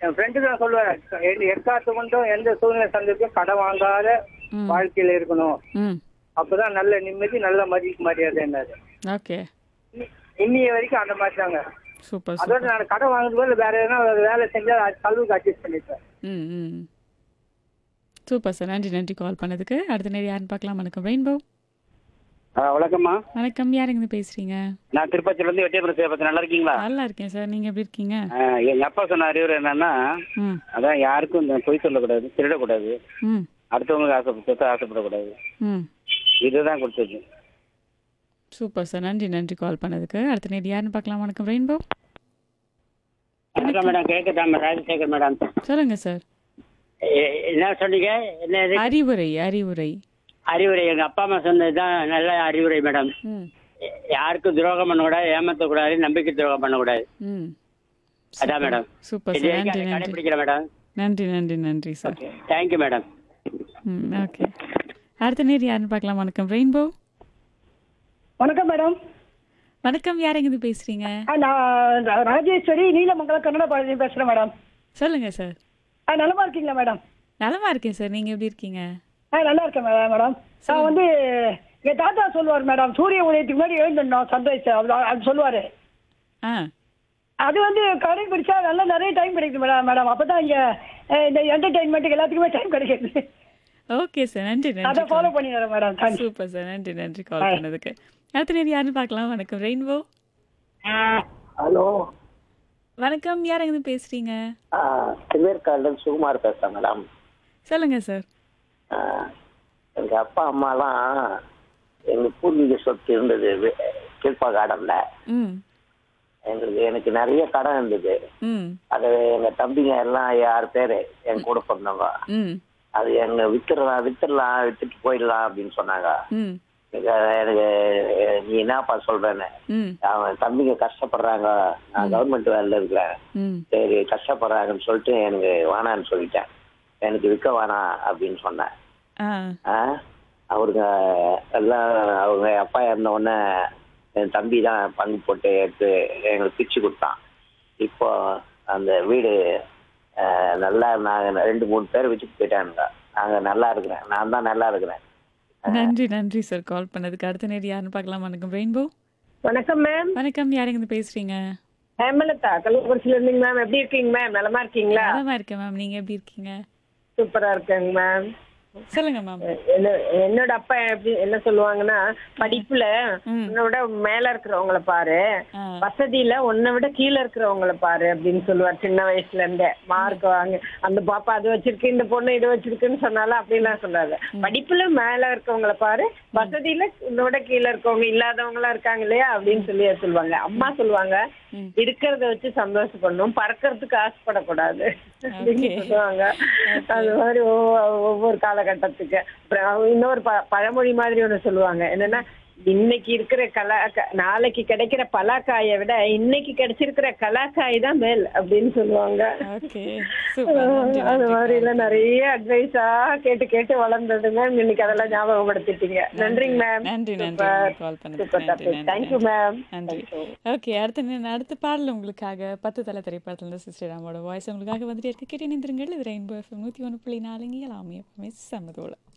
என் friend தான் சொல்லுவாரு, எக்காத்து கொண்டும் எந்த சூழ்நிலை சந்திக்கும் கடன் வாங்காத ம் வாழ்க்கையில இருக்கணும். ம் அப்பதான் நல்ல நிம்மதி, நல்ல மதிப்பு மரியாதை என்னது. ஓகே. இன்னைய வரைக்கும் அந்த மாதிரி தாங்க. சூப்பர் அதோட சூப்பர். நான் கடன் வாங்குறது போது வேற எதனா ஒரு வேலை செஞ்சா அது செலவுக்கு அட்ஜஸ்ட் பண்ணிப்பேன். ம் ம் சூப்பர் சார். நன்றி நன்றி கால் பண்ணதுக்கு. அடுத்த நேரம் யாருன்னு பார்க்கலாம். வணக்கம் ரெயின்போ. வணக்கம்மா. வணக்கம், யாருங்க பேசுறீங்க? நான் திருப்பதியிலேருந்து வெட்டியபுரம் சேபத்து. நல்லா இருக்கீங்களா? நல்லா இருக்கேன் சார், நீங்கள் எப்படி இருக்கீங்க? எங்கள் அப்பா சொன்ன அறிவுரை என்னன்னா, ம் அதான் யாருக்கும் இந்த பொய் சொல்லக்கூடாது, திருடக்கூடாது, ம் அடுத்தவங்களுக்கு ஆசைப்படக்கூடாது. ம் இதுதான் கொடுத்தது. Super sir. நன்றி நன்றி கால் பண்ணதுக்கு. அடுத்த நேரம் யாருன்னு பார்க்கலாம். வணக்கம் ரெயின்போ. வணக்கம் மேடம். கேட்குதா ராஜசேகர் மேடம்? சொல்லுங்க சார். என்ன சொன்னீங்க? என்ன இது? அறிவுரை அறிவுரை. அறிவுரை எங்கள் அப்பா அம்மா சொன்னது தான் நல்ல அறிவுரை மேடம். ம் யாருக்கும் துரோகம் பண்ணக்கூடாது, ஏமாற்றக்கூடாது, நம்பிக்கை துரோகம் பண்ணக்கூடாது. ம் அதான் மேடம். Super sir. நன்றி நன்றி கடைபிடிக்கிறேன் மேடம். நன்றி நன்றி நன்றி சார். Thank you madam. ம் ஓகே. அடுத்த நேரம் யாருன்னு பார்க்கலாம். வணக்கம் ரெயின்போ. வணக்கம் மேடம். வணக்கம், யாருங்க பேசுறீங்க? நான் ராஜேஸ்வரி நீலமங்கலம் கன்னட பாரதி பேசுறேன் மேடம். சொல்லுங்க சார். நலமா இருக்கீங்களா மேடம்? நலமா இருக்கேன் சார், நீங்க எப்படி இருக்கீங்க? நல்லா இருக்கேன் மேடம். நான் வந்து எங்க தாத்தா சொல்லுவார் மேடம், சூரிய உதயத்துக்கு முன்னாடி எழுந்துடணும், சன்ரைஸ் அது சொல்லுவாரு. ஆ அது வந்து கடைபிடிச்சா நல்லா நிறைய டைம் கிடைக்குது மேடம். அப்பதான் இங்க இந்த என்டர்டைன்மெண்ட்டுக்கு எல்லாத்துக்குமே டைம் கிடைக்குது. ஓகே சார், நன்றி அதை நன்றி. ஃபாலோ பண்ணிடுறேன் மேடம். சூப்பர் சார், நன்றி நன்றி கால் பண்ணதுக்கு. அடுத்த நேரம் யாருன்னு பார்க்கலாம். வணக்கம் ரெயின்போ. ஹலோ, வணக்கம், யாருங்க பேசுறீங்க? திருவேற்காடுல சுகுமார் பேசுறேன் மேடம். சொல்லுங்க சார். எங்க அப்பா அம்மாலாம் எங்க பூர்வீக சொத்து இருந்தது கீழ்பா கார்டன்ல. ம் எனக்கு நிறைய கடன் இருந்தது. ம் அது எங்க தம்பிங்க எல்லாம் 6 பேரு என் கூட பிறந்தவங்க. ம் அது எங்க வித்துட்டு போயிடலாம் அப்படின்னு சொன்னாங்க. ம் எனக்கு நீ என்னப்பா சொல்றேன்னு, ம் அவன் தம்பிங்க கஷ்டப்படுறாங்க, நான் கவர்மெண்ட் வேலையில இருக்கிறேன், ம் சரி கஷ்டப்படுறாங்கன்னு சொல்லிட்டு எனக்கு வேணான்னு சொல்லிட்டேன். எனக்கு விற்க வேணாம் அப்படின்னு சொன்னேன். ஆ அவருங்க எல்லாம் அவங்க அப்பா இறந்த உடனே என் தம்பி தான் பங்கு போட்டு எடுத்து எங்களுக்கு பிரிச்சு கொடுத்தான். இப்போ அந்த வீடு நல்லா நாங்கள் 2-3 பேர் வச்சுட்டு போயிட்டானுங்க. நாங்கள் நல்லா இருக்கிறேன், நான் தான் நல்லா இருக்கிறேன். நன்றி நன்றி சார் கால் பண்ணதுக்கு. அடுத்த நேரம் யாருன்னு பார்க்கலாம். வணக்கம் ரெயின்போ. வணக்கம் மேம். வணக்கம், யாருங்க பேசுறீங்க? ஹேமலதா கள்ளக்குறிச்சியில இருந்தீங்க மேம். எப்படி இருக்கீங்க மேம்? நலமா இருக்கீங்களா? நலமா இருக்கேன் மேம், நீங்க எப்படி இருக்கீங்க? சூப்பரா இருக்கேங்க மேம். சொல்லுங்க மேம். என்னோட அப்பா என்ன சொல்லுவாங்கன்னா, படிப்புல உன்னோட மேல இருக்கிறவங்கள பாரு, வசதியில உன்னை விட கீழே இருக்கிறவங்கள பாரு அப்படின்னு சொல்லுவார். சின்ன வயசுல இருந்தே மார்க் வாங்க, அந்த பாப்பா அது வச்சிருக்கு, இந்த பொண்ணு இது வச்சிருக்குன்னு சொன்னாலும் அப்படிலாம் சொல்லாது. படிப்புல மேல இருக்கவங்கள பாரு, வசதியில உன்னோட கீழே இருக்கவங்க இல்லாதவங்களா இருக்காங்க இல்லையா அப்படின்னு சொல்லுவாங்க. அம்மா சொல்லுவாங்க, இருக்கிறத வச்சு சந்தோஷப்படணும், பறக்கிறதுக்கு ஆசைப்படக்கூடாது அப்படின்னு சொல்லுவாங்க. அது மாதிரி ஒவ்வொரு காலகட்டத்துக்கு. அப்புறம் இன்னொரு பழமொழி மாதிரி ஒண்ணு சொல்லுவாங்க, என்னன்னா இன்னைக்கு இருக்கிற நாளைக்கு கிடைக்கிற பலாக்காயை விட இன்னைக்கு கிடைச்சிருக்கிற கலாக்காய் தான் மேல் அப்படின்னு சொல்லுவாங்க. அது மாதிரி எல்லாம் நிறைய அட்வைஸா கேட்டு கேட்டு வளர்ந்ததுங்க. இன்னைக்கு அதெல்லாம் ஞாபகப்படுத்திட்டீங்க. நன்றிங்க மேம். நன்றி நன்றி கால் பண்ணதுக்கு. Thank you ma'am. நன்றி. ஓகே, அடுத்த பாடல் உங்களுக்காக 10 தலை திரைப்படத்துல இருந்து சிஸ்டர் ராமோட வாய்ஸ் உங்களுக்காக வந்துட்டு இருக்கு. கேட்டு நின்றுங்கள். இது ரெயின்போ FM 101.4 எல்லாமே சமதோல.